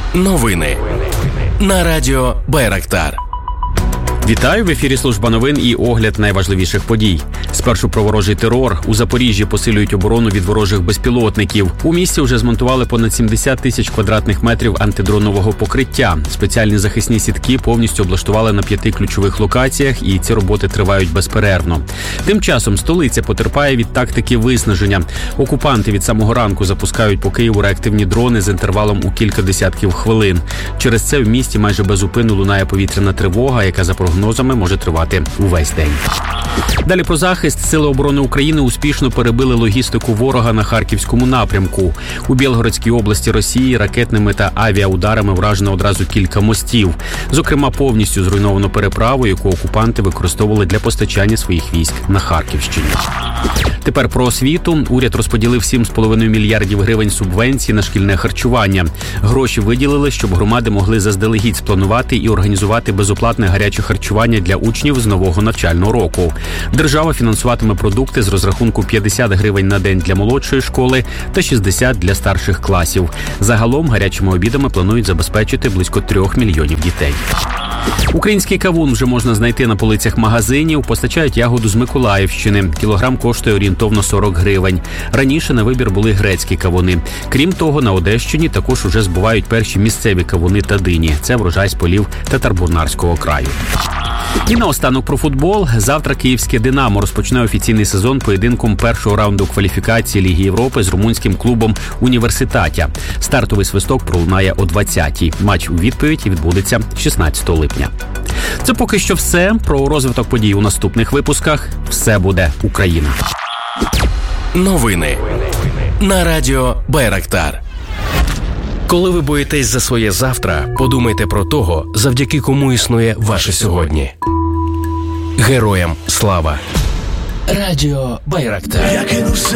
Новини на радіо Байрактар. Вітаю, в ефірі служба новин і огляд найважливіших подій. Спершу про ворожий терор. У Запоріжжі посилюють оборону від ворожих безпілотників. У місті вже змонтували понад 70 тисяч квадратних метрів антидронового покриття. Спеціальні захисні сітки повністю облаштували на 5 ключових локаціях, і ці роботи тривають безперервно. Тим часом столиця потерпає від тактики виснаження. Окупанти від самого ранку запускають по Києву реактивні дрони з інтервалом у кілька десятків хвилин. Через це в місті майже безупинно лунає повітряна тривога, яка за прогнозами може тривати увесь день. Далі про захист. Сили оборони України успішно перебили логістику ворога на Харківському напрямку. У Білгородській області Росії ракетними та авіаударами вражено одразу кілька мостів. Зокрема, повністю зруйновано переправу, яку окупанти використовували для постачання своїх військ на Харківщині. Тепер про освіту. Уряд розподілив 7,5 мільярдів гривень субвенцій на шкільне харчування. Гроші виділили, щоб громади могли заздалегідь спланувати і організувати безоплатне гаряче харчування для учнів з нового навчального року. Держава фінансуватиме продукти з розрахунку 50 гривень на день для молодшої школи та 60 для старших класів. Загалом гарячими обідами планують забезпечити близько 3 мільйонів дітей. Український кавун вже можна знайти на полицях магазинів. Постачають ягоду з Миколаївщини. Кілограм коштує орієнтовно 40 гривень. Раніше на вибір були грецькі кавуни. Крім того, на Одещині також уже збувають перші місцеві кавуни та дині. Це врожай з полів Татарбунарського краю. І наостанок про футбол. Завтра київське «Динамо» розпочне офіційний сезон поєдинком першого раунду кваліфікації Ліги Європи з румунським клубом «Університатя». Стартовий свисток пролунає о 20-й. Матч у відповідь відбудеться 16 липня. Це поки що все. Про розвиток подій у наступних випусках. Все буде Україна. Новини на радіо Байрактар. Коли ви боїтесь за своє завтра, подумайте про того, завдяки кому існує ваше сьогодні. Героям слава. Радіо Байрактар.